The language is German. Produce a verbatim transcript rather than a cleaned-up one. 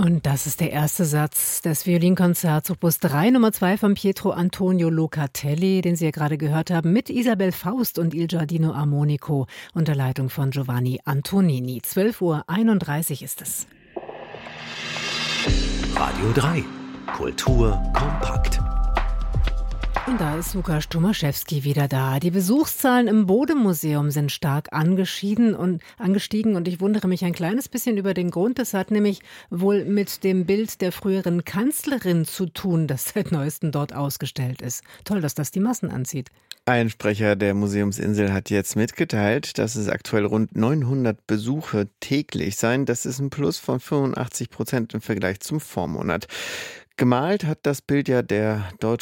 Und das ist der erste Satz des Violinkonzerts Opus drei Nummer zwei von Pietro Antonio Locatelli, den Sie ja gerade gehört haben, mit Isabel Faust und Il Giardino Armonico unter Leitung von Giovanni Antonini. zwölf Uhr einunddreißig ist es. Radio drei. Kultur kompakt. Und da ist Łukasz Tomaszewski wieder da. Die Besuchszahlen im Bode-Museum sind stark angestiegen und, angestiegen und ich wundere mich ein kleines bisschen über den Grund. Das hat nämlich wohl mit dem Bild der früheren Kanzlerin zu tun, das seit neuestem dort ausgestellt ist. Toll, dass das die Massen anzieht. Ein Sprecher der Museumsinsel hat jetzt mitgeteilt, dass es aktuell rund neunhundert Besuche täglich seien. Das ist ein Plus von fünfundachtzig Prozent im Vergleich zum Vormonat. Gemalt hat das Bild ja der deutsche